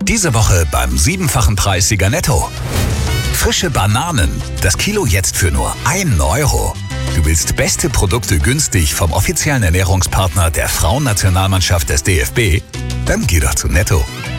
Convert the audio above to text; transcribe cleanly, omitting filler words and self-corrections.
Diese Woche beim 7-fachen Preissieger Netto. Frische Bananen. Das Kilo jetzt für nur 1 Euro. Du willst beste Produkte günstig vom offiziellen Ernährungspartner der Frauennationalmannschaft des DFB? Dann geh doch zu Netto.